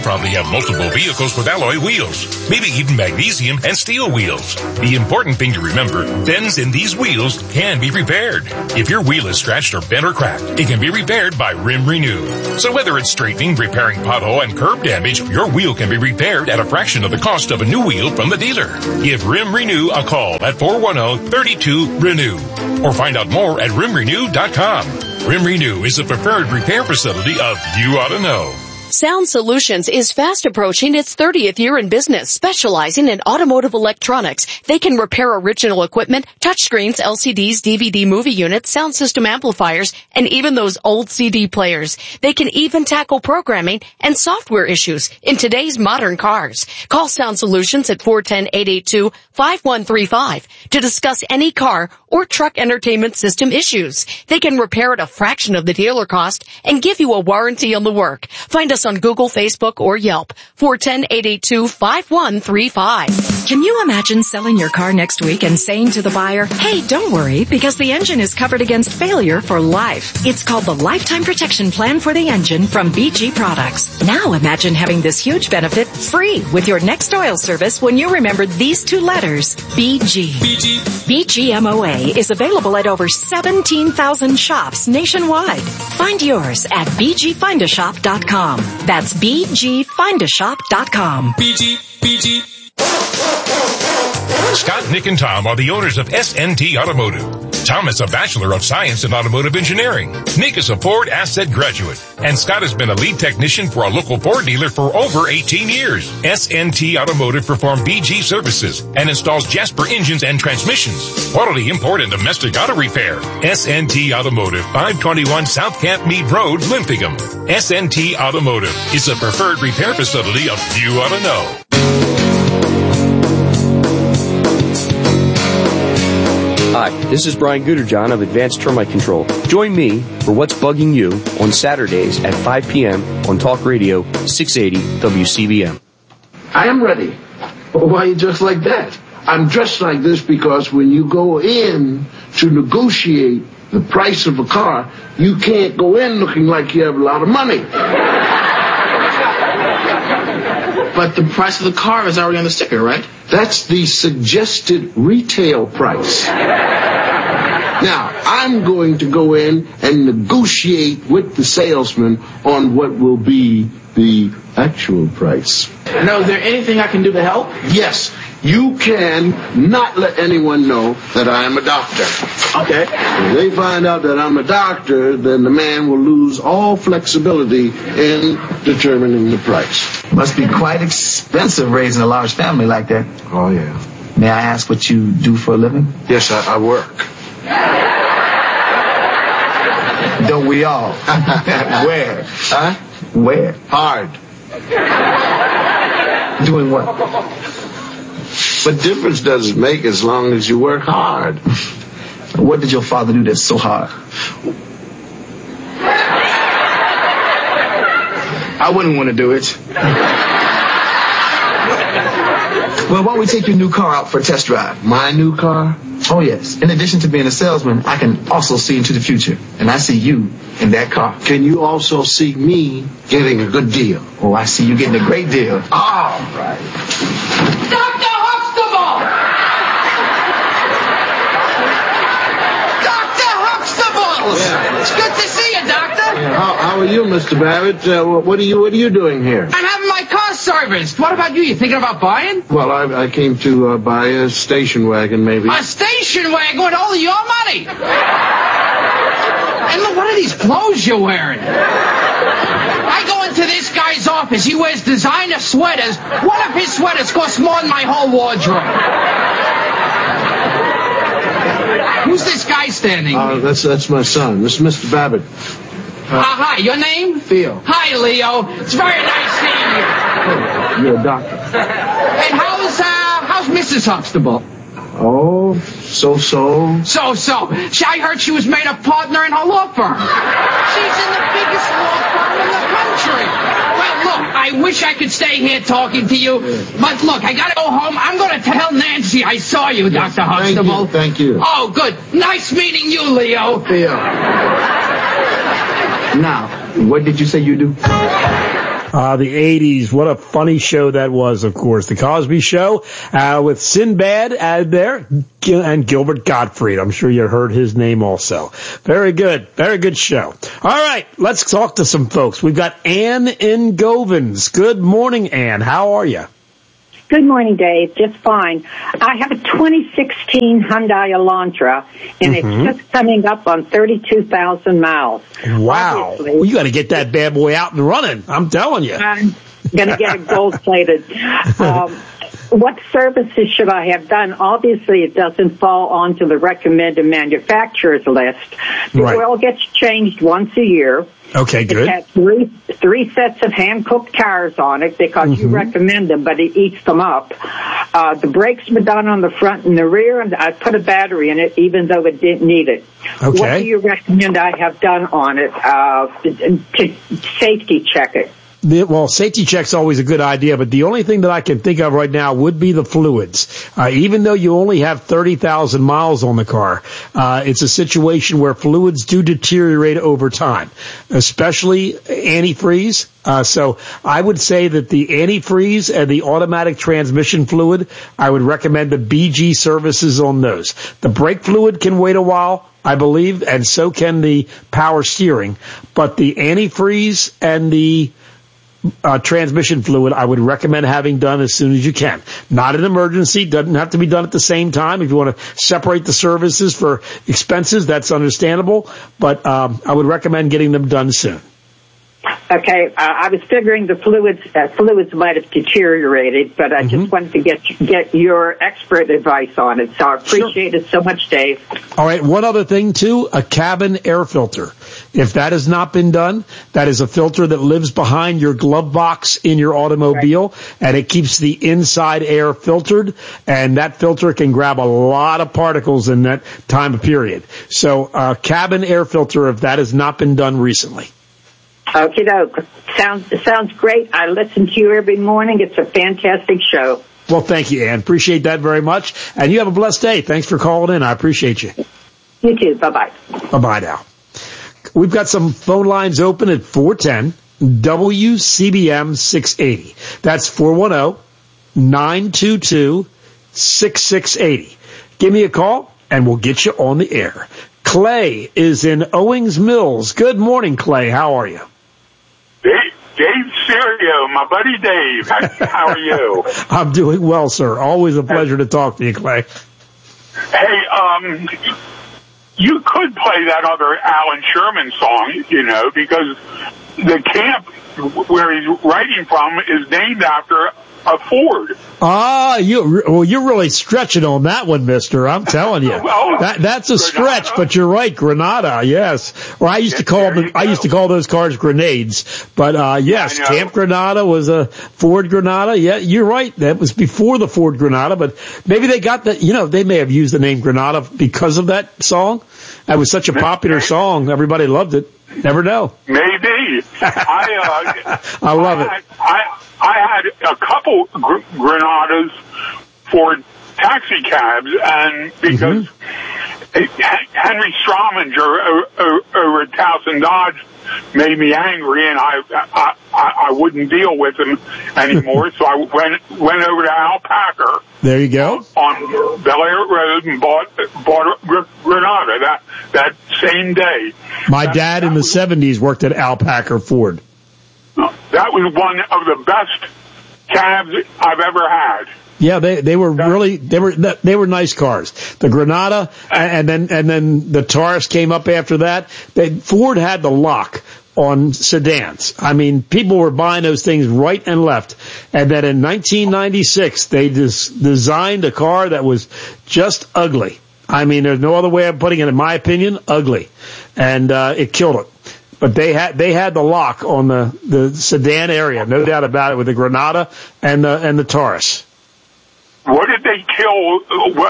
probably have multiple vehicles with alloy wheels, maybe even magnesium and steel wheels. The important thing to remember, bends in these wheels can be repaired. If your wheel is scratched or bent or cracked, it can be repaired by Rim Renew. So whether it's straightening, repairing pothole and curb damage, your wheel can be repaired at a fraction of the cost of a new wheel from the dealer. Give Rim Renew a call at 410-32-RENEW or find out more at rimrenew.com. Rim Renew is the preferred repair facility of You Ought to Know. Sound Solutions is fast approaching its 30th year in business, specializing in automotive electronics. They can repair original equipment, touchscreens, LCDs, DVD movie units, sound system amplifiers, and even those old CD players. They can even tackle programming and software issues in today's modern cars. Call Sound Solutions at 410-882-5135 to discuss any car or truck entertainment system issues. They can repair at a fraction of the dealer cost and give you a warranty on the work. Find us on Google, Facebook, or Yelp. 410-882-5135. Can you imagine selling your car next week and saying to the buyer, hey, don't worry, because the engine is covered against failure for life. It's called the Lifetime Protection Plan for the Engine from BG Products. Now imagine having this huge benefit free with your next oil service when you remember these two letters, BG. BGMOA is available at over 17,000 shops nationwide. Find yours at bgfindashop.com. That's bgfindashop.com. BG. Scott, Nick, and Tom are the owners of SNT Automotive. Tom is a Bachelor of Science in Automotive Engineering. Nick is a Ford Asset graduate. And Scott has been a lead technician for a local Ford dealer for over 18 years. SNT Automotive performs BG services and installs Jasper engines and transmissions. Quality import and domestic auto repair. SNT Automotive, 521 South Camp Mead Road, Linthicum. SNT Automotive is the preferred repair facility of You Ought to Know. Hi, this is Brian Gooderjohn of Advanced Termite Control. Join me for What's Bugging You on Saturdays at 5 p.m. on Talk Radio 680 WCBM. I am ready. Why are you dressed like that? I'm dressed like this because when you go in to negotiate the price of a car, you can't go in looking like you have a lot of money. But the price of the car is already on the sticker, right? That's the suggested retail price. Now, I'm going to go in and negotiate with the salesman on what will be the actual price. Now, is there anything I can do to help? Yes, you can not let anyone know that I am a doctor. Okay. If they find out that I'm a doctor, then the man will lose all flexibility in determining the price. Must be quite expensive raising a large family like that. Oh, yeah. May I ask what you do for a living? Yes, I work. Don't we all? Where? Huh? Where? Hard. Doing what? What difference does it make as long as you work hard? What did your father do that's so hard? I wouldn't want to do it. Well, why don't we take your new car out for a test drive? My new car? Oh, yes. In addition to being a salesman, I can also see into the future. And I see you in that car. Can you also see me getting a good deal? Oh, I see you getting a great deal. All right. Dr. Huxtable! Dr. Huxtable! Yeah. It's good to see you, Doctor. Yeah, how are you, Mr. Babbitt? What are you doing here? I'm having my car serviced. What about you? You thinking about buying? Well, I came to buy a station wagon, maybe. A station wagon with all of your money? And look, what are these clothes you're wearing? I go into this guy's office. He wears designer sweaters. One of his sweaters costs more than my whole wardrobe. Who's this guy standing? That's my son. This is Mr. Babbitt. Hi, your name? Theo. Hi, Leo. It's very nice seeing you. You're a doctor. And how's Mrs. Huxtable? Oh, so. So. I heard she was made a partner in her law firm. She's in the biggest law firm in the country. Well, look, I wish I could stay here talking to you, but look, I gotta go home. I'm gonna tell Nancy I saw you, yes, Dr. Huxtable. Thank you. Oh, good. Nice meeting you, Leo. Theo. Now, what did you say you do? The 80s. What a funny show that was, of course. The Cosby Show, with Sinbad there and Gilbert Gottfried. I'm sure you heard his name also. Very good. Very good show. All right. Let's talk to some folks. We've got Ann in Govans. Good morning, Ann. How are you? Good morning, Dave. Just fine. I have a 2016 Hyundai Elantra, and it's just coming up on 32,000 miles. Wow. Well, you got to get that bad boy out and running. I'm telling you. I'm going to get it gold-plated. What services should I have done? Obviously, it doesn't fall onto the recommended manufacturer's list. The oil gets changed once a year. Okay, good. It has three sets of hand-cooked tires on it because you recommend them, but it eats them up. The brakes were done on the front and the rear, and I put a battery in it even though it didn't need it. Okay. What do you recommend I have done on it to safety check it? Well, safety check's always a good idea, but the only thing that I can think of right now would be the fluids. Even though you only have 30,000 miles on the car, it's a situation where fluids do deteriorate over time, especially antifreeze. So I would say that the antifreeze and the automatic transmission fluid, I would recommend the BG services on those. The brake fluid can wait a while, I believe, and so can the power steering. But the antifreeze and the transmission fluid, I would recommend having done as soon as you can. Not an emergency, doesn't have to be done at the same time. If you want to separate the services for expenses, that's understandable, but I would recommend getting them done soon. Okay, I was figuring the fluids might have deteriorated, but I just wanted to get your expert advice on it. So I appreciate it so much, Dave. All right, one other thing too, a cabin air filter. If that has not been done, that is a filter that lives behind your glove box in your automobile, and it keeps the inside air filtered, and that filter can grab a lot of particles in that time period. So cabin air filter, if that has not been done recently. Okie doke. Sounds great. I listen to you every morning. It's a fantastic show. Well, thank you, Ann. Appreciate that very much. And you have a blessed day. Thanks for calling in. I appreciate you. You too. Bye-bye. Bye-bye now. We've got some phone lines open at 410 WCBM 680. That's 410-922-6680. Give me a call and we'll get you on the air. Clay is in Owings Mills. Good morning, Clay. How are you? Dave Serio, my buddy Dave. How are you? I'm doing well, sir. Always a pleasure to talk to you, Clay. Hey, you could play that other Alan Sherman song, because the camp where he's writing from is named after a Ford. You're really stretching on that one, mister. I'm telling you. That's a stretch, but you're right. Granada, yes. Well, I used to call those cars grenades, but, yes, Camp Granada was a Ford Granada. Yeah, you're right. That was before the Ford Granada, but maybe they got that, they may have used the name Granada because of that song. That was such a popular song. Everybody loved it. Never know. Maybe. I love it. I had a couple Granadas for taxi cabs, and because Henry Strominger over at Towson Dodge made me angry, and I wouldn't deal with him anymore, so I went over to Alpaca. There you go. On Bel Air Road and bought a Granada that same day. My dad in the 70s worked at Alpaca Ford. That was one of the best cabs I've ever had. Yeah, they were nice cars. The Granada and then the Taurus came up after that. Ford had the lock on sedans. I mean, people were buying those things right and left. And then in 1996, they designed a car that was just ugly. I mean, there's no other way of putting it, in my opinion, ugly. And it killed it. But they had the lock on the sedan area, no doubt about it, with the Granada and the Taurus. What did they kill?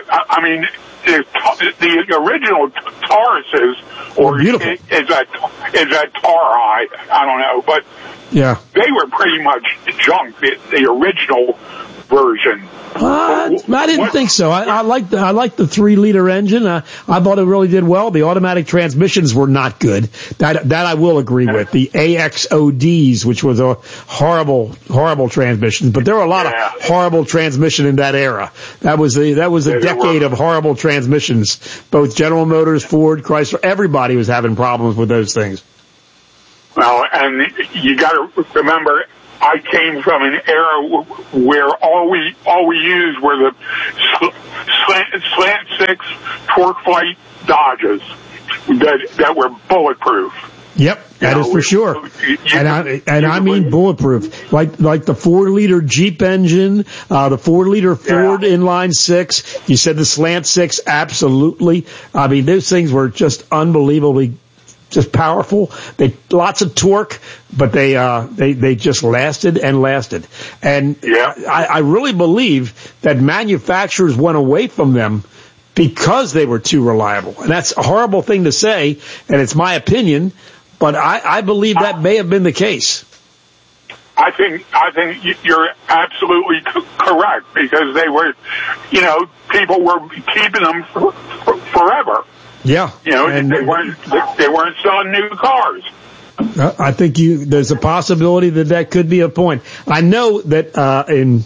The original Tauruses, or beautiful. Is that Tauri? I don't know, but yeah, they were pretty much junk. The original version. I didn't think so. I liked the 3-liter engine. I thought it really did well. The automatic transmissions were not good. That I will agree with. The AXODs, which was a horrible transmission, but there were a lot of horrible transmission in that era. That was a decade of horrible transmissions. Both General Motors, Ford, Chrysler, everybody was having problems with those things. Well, and you got to remember, I came from an era where all we used were the slant 6 torque flight Dodges that were bulletproof. Yep, that is for sure. And I mean bulletproof. Like the 4-liter Jeep engine, the 4-liter Ford inline 6. You said the slant 6, absolutely. I mean, those things were just unbelievably just powerful. Lots of torque, but they just lasted and lasted. And I really believe that manufacturers went away from them because they were too reliable. And that's a horrible thing to say, and it's my opinion, but I believe that may have been the case. I think you're absolutely correct, because they were, people were keeping them forever. Yeah, and they weren't selling new cars. I think there's a possibility that could be a point. I know that in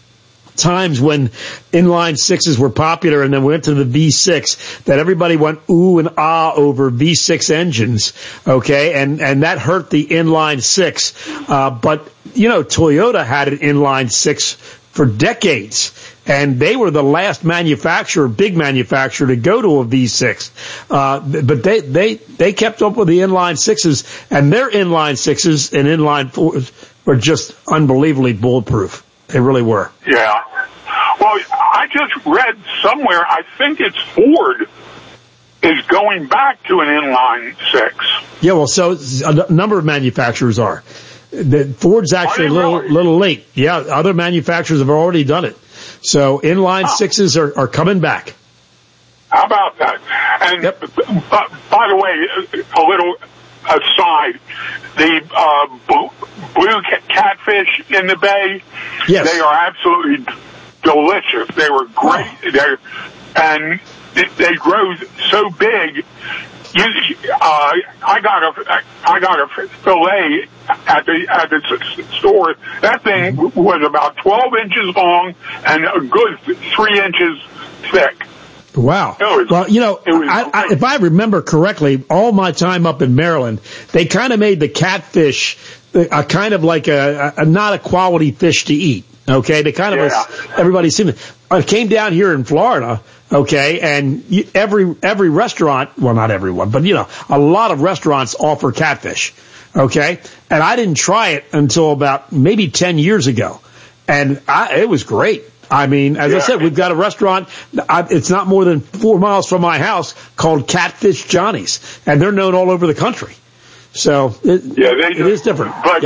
times when inline 6s were popular and then went to the V6, that everybody went ooh and ah over V6 engines, okay, and that hurt the inline 6. But Toyota had an inline 6 for decades, and they were the last big manufacturer to go to a V6. But they kept up with the inline 6s, and their inline 6s and inline 4s were just unbelievably bulletproof. They really were. Yeah. Well, I just read somewhere, I think it's Ford is going back to an inline 6. Yeah, well, so a number of manufacturers are. Ford's actually a little late. Yeah, other manufacturers have already done it. So inline 6s are coming back. How about that? And by the way, a little aside, the blue catfish in the bay, they are absolutely delicious. They were great. And they grow so big. I got a fillet at the store. That thing was about 12 inches long and a good 3 inches thick. Wow. If I remember correctly, all my time up in Maryland, they kind of made the catfish a kind of like a not a quality fish to eat. Okay, they kind of everybody seemed. I came down here in Florida. Okay, and every restaurant, well, not everyone, but a lot of restaurants offer catfish. Okay, and I didn't try it until about maybe 10 years ago, and it was great. I mean, as I said, we've got a restaurant. It's not more than 4 miles from my house called Catfish Johnny's, and they're known all over the country. So it is different. But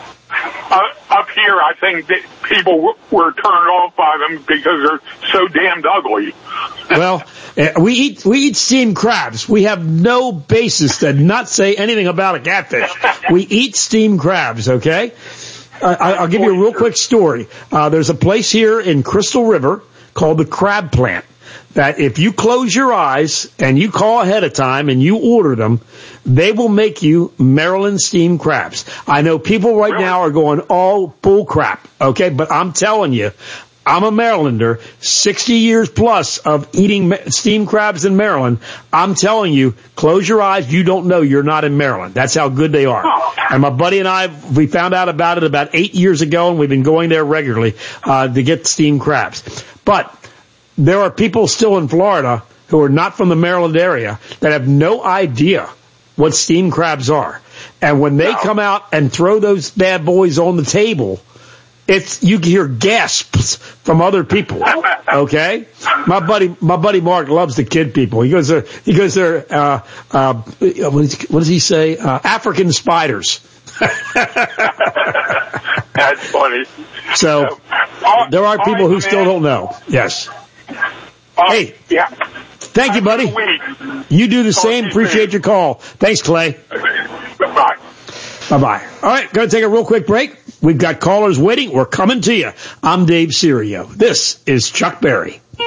up here, I think that people were turned off by them because they're so damned ugly. Well, we eat steamed crabs. We have no basis to not say anything about a catfish. We eat steamed crabs, okay? I'll give you a real quick story. There's a place here in Crystal River called the Crab Plant that if you close your eyes and you call ahead of time and you order them, they will make you Maryland steamed crabs. I know people right now are going, oh, bull crap, okay? But I'm telling you, I'm a Marylander, 60 years plus of eating steamed crabs in Maryland. I'm telling you, close your eyes, you don't know you're not in Maryland. That's how good they are. And my buddy and I, we found out about it about 8 years ago, and we've been going there regularly to get steamed crabs. But there are people still in Florida who are not from the Maryland area that have no idea what steamed crabs are. And when they come out and throw those bad boys on the table, you hear gasps from other people. Okay? My buddy Mark loves the kid people. He goes, they're, what does he say? African spiders. That's funny. So, there are people who still don't know. Yes. Hey. Yeah. Thank you, buddy. You do the same. Appreciate your call. Thanks, Clay. Bye. Bye-bye. All right. Going to take a real quick break. We've got callers waiting. We're coming to you. I'm Dave Serio. This is Chuck Berry.